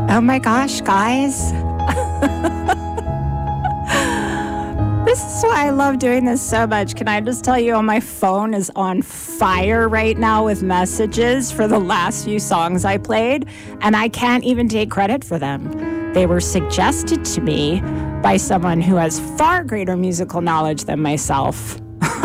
Oh my gosh, guys. This is why I love doing this so much. Can I just tell you, my phone is on fire right now with messages for the last few songs I played, and I can't even take credit for them. They were suggested to me by someone who has far greater musical knowledge than myself.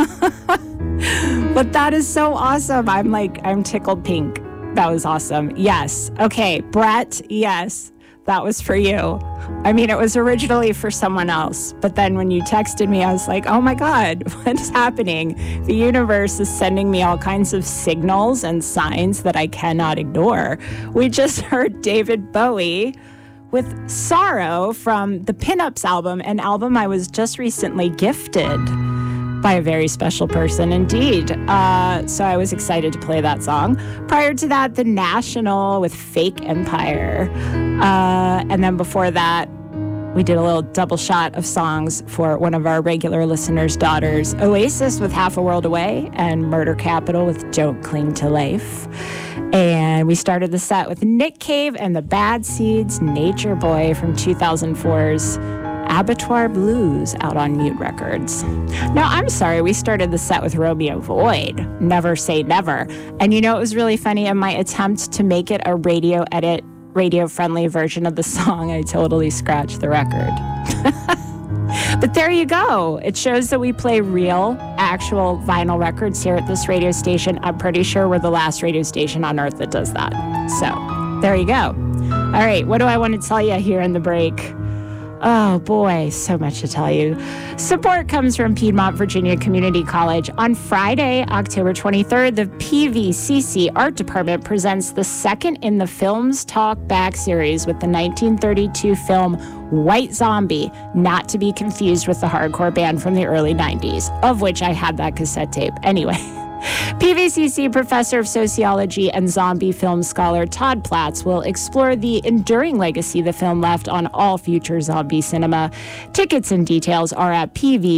But that is so awesome. I'm tickled pink. That was awesome. Yes. Okay, Brett, yes. That was for you. I mean, it was originally for someone else, but then when you texted me, I was like, oh my God, what is happening? The universe is sending me all kinds of signals and signs that I cannot ignore. We just heard David Bowie with Sorrow from the Pinups album, an album I was just recently gifted by a very special person indeed. So I was excited to play that song. Prior to that, The National with Fake Empire. And then before that, we did a little double shot of songs for one of our regular listeners' daughters, Oasis with Half a World Away and Murder Capital with Don't Cling to Life. And we started the set with Nick Cave and the Bad Seeds, Nature Boy from 2004's Abattoir Blues out on Mute Records. No, I'm sorry, we started the set with Romeo Void, Never Say Never. And it was really funny, in my attempt to make it a radio-friendly version of the song, I totally scratched the record. But there you go. It shows that we play real, actual vinyl records here at this radio station. I'm pretty sure we're the last radio station on earth that does that. So, there you go. All right, what do I want to tell you here in the break? Oh boy, so much to tell you. Support comes from Piedmont Virginia Community College. On Friday, October 23rd, the PVCC Art Department presents the second in the Films Talk Back series with the 1932 film White Zombie, not to be confused with the hardcore band from the early 90s, of which I had that cassette tape. Anyway. PVCC professor of sociology and zombie film scholar Todd Platts will explore the enduring legacy the film left on all future zombie cinema. Tickets and details are at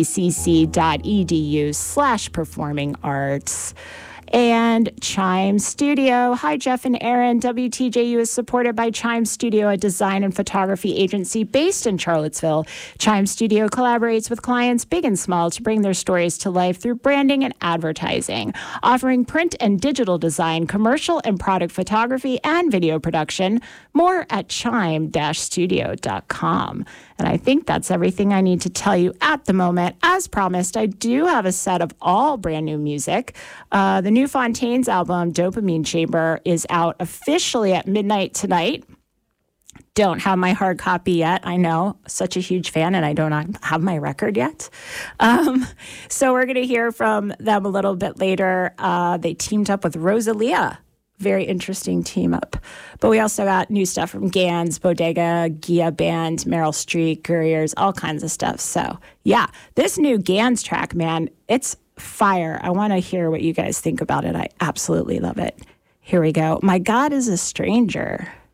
pvcc.edu/performing arts. And Chime Studio. Hi, Jeff and Aaron. WTJU is supported by Chime Studio, a design and photography agency based in Charlottesville. Chime Studio collaborates with clients big and small to bring their stories to life through branding and advertising, offering print and digital design, commercial and product photography, and video production. More at chime-studio.com. And I think that's everything I need to tell you at the moment. As promised, I do have a set of all brand new music. The new Fontaines album, Dopamine Chamber, is out officially at midnight tonight. Don't have my hard copy yet. I know, such a huge fan, and I don't have my record yet. So we're going to hear from them a little bit later. They teamed up with Rosalia. Very interesting team up. But we also got new stuff from Gans, Bodega, Gia Band, Meryl Street, Couriers, all kinds of stuff. So, yeah, this new Gans track, man, it's fire. I want to hear what you guys think about it. I absolutely love it. Here we go. My God is a Stranger.